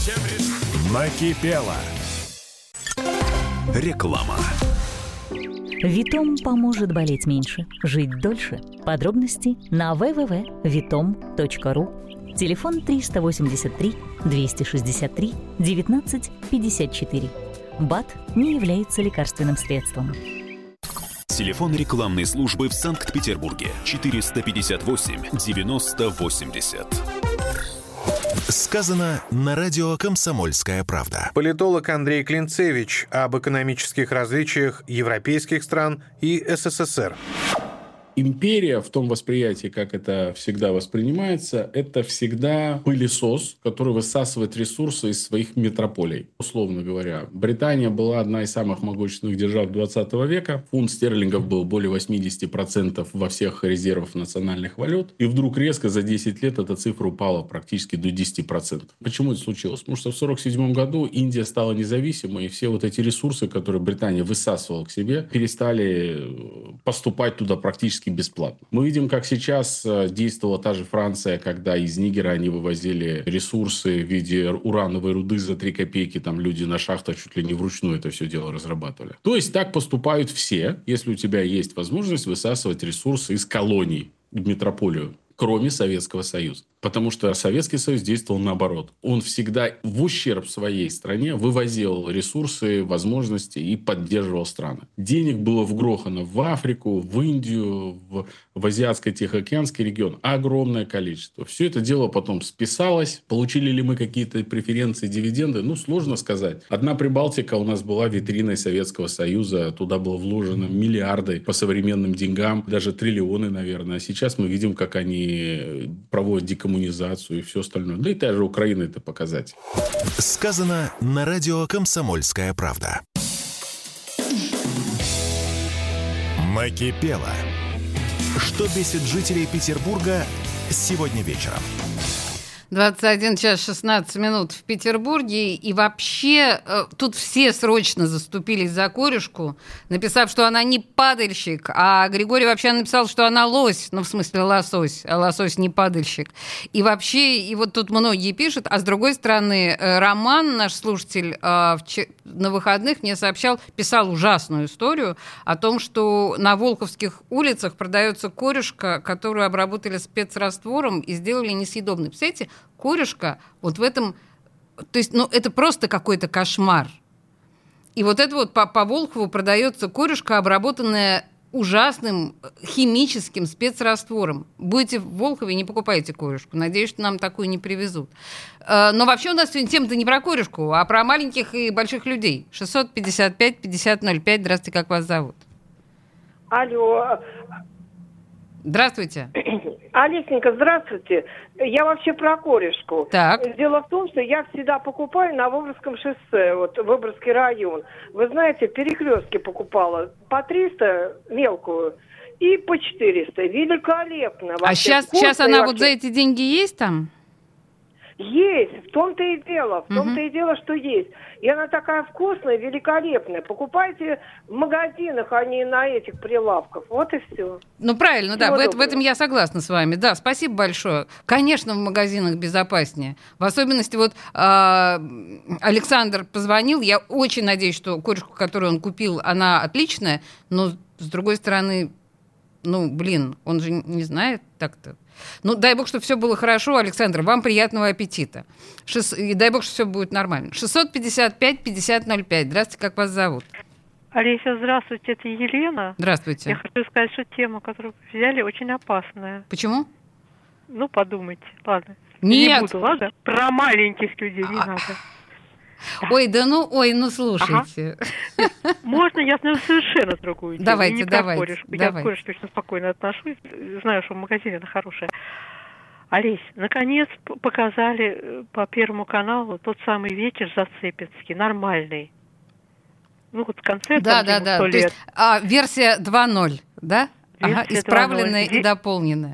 Накипело. Реклама. Витом поможет болеть меньше, жить дольше. Подробности на www.vitom.ru. Телефон 383 263 19 54. БАД не является лекарственным средством. Телефон рекламной службы в Санкт-Петербурге 458 90 80. Сказано на радио «Комсомольская правда». Политолог Андрей Клинцевич об экономических различиях европейских стран и СССР. Империя в том восприятии, как это всегда воспринимается, это всегда пылесос, который высасывает ресурсы из своих метрополий. Условно говоря, Британия была одна из самых могущественных держав 20 века. Фунт стерлингов был более 80% во всех резервах национальных валют. И вдруг резко за 10 лет эта цифра упала практически до 10%. Почему это случилось? Потому что в 1947 году Индия стала независимой, и все вот эти ресурсы, которые Британия высасывала к себе, перестали поступать туда практически бесплатно. Мы видим, как сейчас действовала та же Франция, когда из Нигера они вывозили ресурсы в виде урановой руды за 3 копейки. Там люди на шахтах чуть ли не вручную это все дело разрабатывали. То есть так поступают все, если у тебя есть возможность высасывать ресурсы из колоний в метрополию, кроме Советского Союза. Потому что Советский Союз действовал наоборот. Он всегда в ущерб своей стране вывозил ресурсы, возможности и поддерживал страны. Денег было вгрохано в Африку, в Индию, в Азиатско-Тихоокеанский регион. Огромное количество. Все это дело потом списалось. Получили ли мы какие-то преференции, дивиденды? Ну, сложно сказать. Одна Прибалтика у нас была витриной Советского Союза. Туда было вложено миллиарды по современным деньгам, даже триллионы, наверное. А сейчас мы видим, как они проводят декоммунизацию и все остальное. Да и та же Украина это показатель. Сказано на радио «Комсомольская правда». Накипело. Что бесит жителей Петербурга сегодня вечером? 21 час 16 минут в Петербурге. И вообще тут все срочно заступились за Корюшку, написав, что она не падальщик. А Григорий вообще написал, что она лось. Ну, в смысле, лосось. А лосось не падальщик. И вообще, и вот тут многие пишут. А с другой стороны, Роман, наш слушатель, на выходных мне писал ужасную историю о том, что на Волховских улицах продается корюшка, которую обработали спецраствором и сделали несъедобной. Представляете? Корюшка вот в этом... То есть, ну, это просто какой-то кошмар. И вот это вот по Волхову продается корюшка, обработанная ужасным химическим спецраствором. Будете в Волхове, не покупайте корюшку. Надеюсь, что нам такую не привезут. Но вообще у нас сегодня тема-то не про корюшку, а про маленьких и больших людей. 655-5005. Здравствуйте, как вас зовут? Алло. Здравствуйте. Алексенька, здравствуйте. Я вообще про корюшку. Так. Дело в том, что я всегда покупаю на Выборгском шоссе, вот Выборгский район. Вы знаете, перекрестки покупала по 300 мелкую и по 400. Великолепно. А сейчас она вообще... вот за эти деньги есть там? Есть, в том-то и дело, что есть. И она такая вкусная, великолепная. Покупайте в магазинах, а не на этих прилавках. Вот и все. Ну, правильно, да, в этом я согласна с вами. Да, спасибо большое. Конечно, в магазинах безопаснее. В особенности вот Александр позвонил. Я очень надеюсь, что корюшку, которую он купил, она отличная. Но, с другой стороны, он же не знает так-то. Ну, дай бог, чтобы все было хорошо, Александр. Вам приятного аппетита. И дай бог, что все будет нормально. 655-5005. Здравствуйте, как вас зовут? Олеся, здравствуйте, это Елена. Здравствуйте. Я хочу сказать, что тема, которую вы взяли, очень опасная. Почему? Ну, подумайте. Ладно. Нет. Не буду, ладно? Про маленьких людей не надо. Ой, слушайте. Ага. Можно я совершенно другую тему? Давайте. Я к корюшке очень спокойно отношусь. Знаю, что в магазине она хорошая. Олесь, наконец показали по Первому каналу тот самый вечер зацепинский, нормальный. Ну, вот концерт. Да. То есть, версия 2.0, да? Версия исправленная 2.0. И дополненная.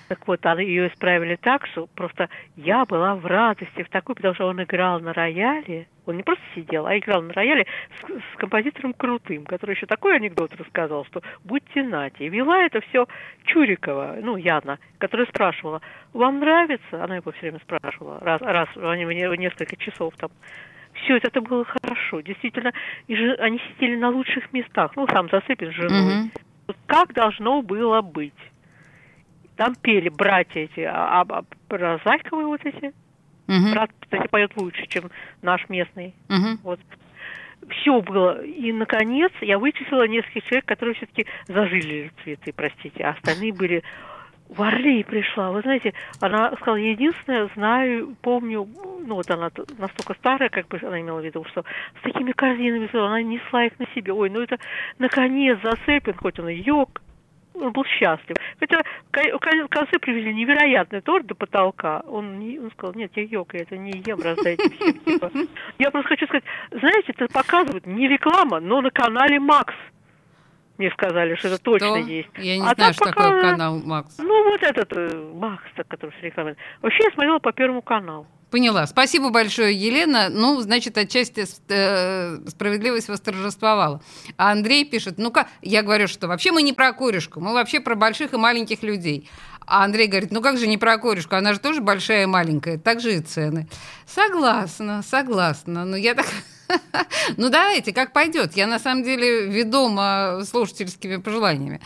Так вот, ее исправили так, что просто я была в радости, в такой, потому что он играл на рояле. Он не просто сидел, а играл на рояле с композитором Крутым, который еще такой анекдот рассказал, что будьте нате. И вела это все Чурикова, Яна, которая спрашивала, вам нравится? Она его все время спрашивала, раз они несколько часов там. Все это было хорошо, действительно. И они сидели на лучших местах. Сам Зацепин с женой. Вот как должно было быть. Там пели братья эти, про Зайковы вот эти. Брат, кстати, поет лучше, чем наш местный. Вот. Все было. И, наконец, я вычислила нескольких человек, которые все-таки зажили цветы, простите. А остальные были... В Орле пришла. Вы знаете, она сказала, единственное, знаю, помню, она настолько старая, как бы она имела в виду, что с такими корзинами она несла их на себе. Ой, это, наконец, Зацепин, хоть он и йог, он был счастлив. Хотя в конце привезли невероятный торт до потолка. Он сказал, нет, я йог, я это не ем, раздайте всем. Типа. Я просто хочу сказать, знаете, это показывают не реклама, но на канале «Макс». Мне сказали, что это точно есть. Я не знаю, что такое канал «Макс». Вот этот «Макс», который с рекламой. Вообще я смотрела по Первому каналу. Поняла. Спасибо большое, Елена. Значит, отчасти справедливость восторжествовала. А Андрей пишет, я говорю, что вообще мы не про корюшку, мы вообще про больших и маленьких людей. А Андрей говорит, как же не про корюшку, она же тоже большая и маленькая, так же и цены. Согласна. Но я так... давайте, как пойдет. Я, на самом деле, ведома слушательскими пожеланиями.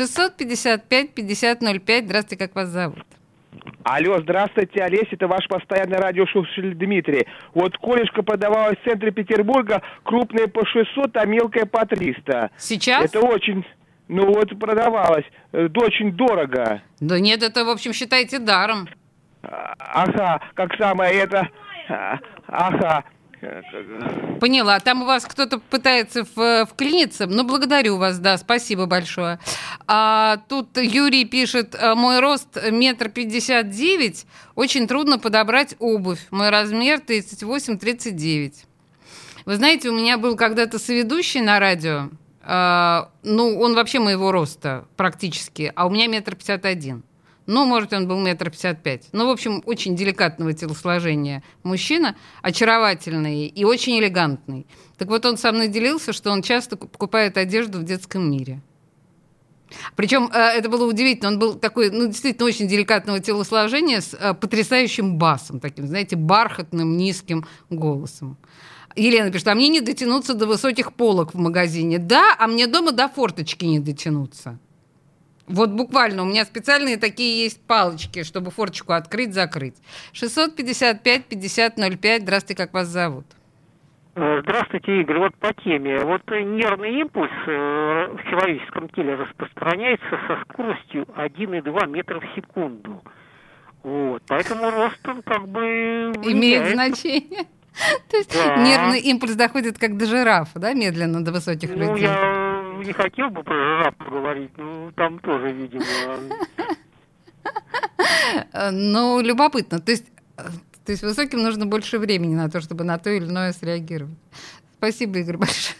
655-5005. Здравствуйте, как вас зовут? Алло, здравствуйте, Олесь, это ваш постоянный радиослушатель Дмитрий. Вот колюшка продавалась в центре Петербурга, крупная по 600, а мелкая по 300. Сейчас? Это очень... продавалась. Это очень дорого. Да нет, это, в общем, считайте даром. Ага, как самое это... Ага. Поняла. Там у вас кто-то пытается вклиниться. Благодарю вас, да, спасибо большое. Тут Юрий пишет, мой рост 1,59 м, очень трудно подобрать обувь. Мой размер 38-39. Вы знаете, у меня был когда-то соведущий на радио, он вообще моего роста практически, а у меня 1,51 м. Может, он был 1,55 м. В общем, очень деликатного телосложения мужчина, очаровательный и очень элегантный. Так вот, он со мной делился, что он часто покупает одежду в детском мире. Причем это было удивительно. Он был такой, действительно, очень деликатного телосложения с потрясающим басом, таким, знаете, бархатным, низким голосом. Елена пишет, а мне не дотянуться до высоких полок в магазине. Да, а мне дома до форточки не дотянуться. Вот буквально, у меня специальные такие есть палочки, чтобы форточку открыть-закрыть. 655-5005. Здравствуйте, как вас зовут? Здравствуйте, Игорь. Вот по теме. Нервный импульс в человеческом теле распространяется со скоростью 1,2 метра в секунду. Поэтому рост он имеет значение. То есть нервный импульс доходит как до жирафа, да, медленно до высоких людей? Я не хотел бы про жирафа говорить, там тоже, видимо... Любопытно. То есть высоким нужно больше времени на то, чтобы на то или иное среагировать. Спасибо, Игорь, большое.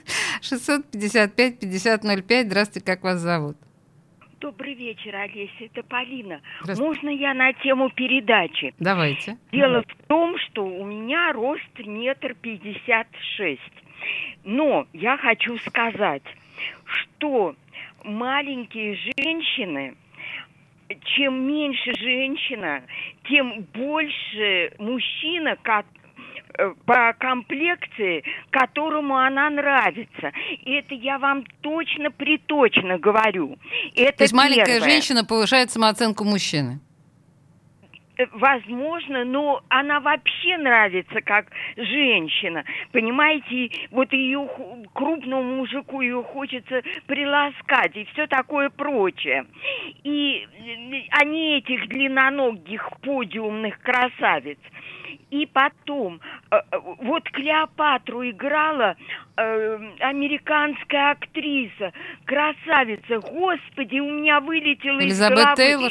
655-5005. Здравствуйте, как вас зовут? Добрый вечер, Олеся, это Полина. Можно я на тему передачи? Давайте. Дело в том, что у меня рост 1,56 м. Но я хочу сказать, что маленькие женщины, чем меньше женщина, тем больше мужчина, по комплекции, которому она нравится. И это я вам точно говорю. Это то есть маленькая первое. Женщина повышает самооценку мужчины? Возможно, но она вообще нравится как женщина. Понимаете, ее крупному мужику ее хочется приласкать и все такое прочее. И они этих длинноногих подиумных красавиц. И потом, Клеопатру играла американская актриса, красавица. Господи, у меня вылетело из головы. Элизабет Тейлор?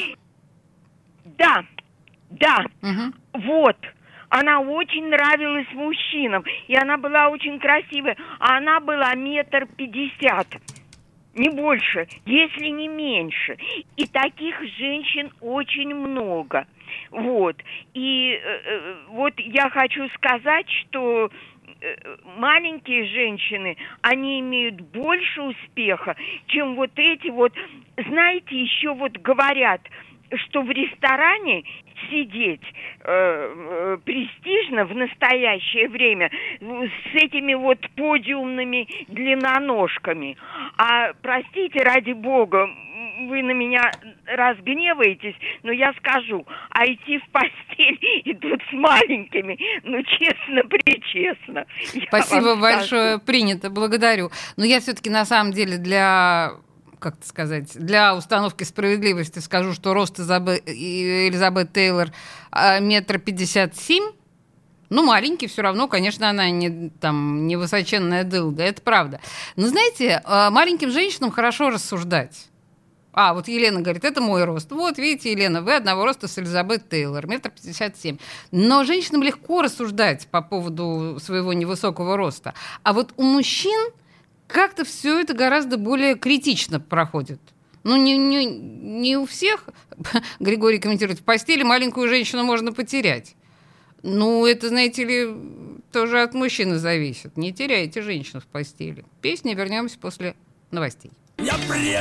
Да. Угу. Она очень нравилась мужчинам, и она была очень красивая. А она была 1,50 м. не больше, если не меньше. И таких женщин очень много. Вот. И вот я хочу сказать, что маленькие женщины, они имеют больше успеха, чем вот эти вот, знаете, еще вот говорят, что в ресторане сидеть престижно в настоящее время с этими вот подиумными длинноножками. А, простите, ради бога, вы на меня разгневаетесь, но я скажу, а идти в постель идут с маленькими, ну, честно-пречестно. Спасибо большое, принято, благодарю. Но я все-таки на самом деле для установки справедливости скажу, что рост Элизабет Тейлор 1,57 м. Ну, маленький, все равно, конечно, она не высоченная дылда, это правда. Но, знаете, маленьким женщинам хорошо рассуждать. Вот Елена говорит, это мой рост. Вот, видите, Елена, вы одного роста с Элизабет Тейлор, 1,57 м. Но женщинам легко рассуждать по поводу своего невысокого роста. А вот у мужчин как-то все это гораздо более критично проходит. Ну, не у всех, Григорий комментирует, в постели маленькую женщину можно потерять. Ну, это, знаете ли, тоже от мужчины зависит. Не теряйте женщину в постели. Песня, вернемся после новостей. Я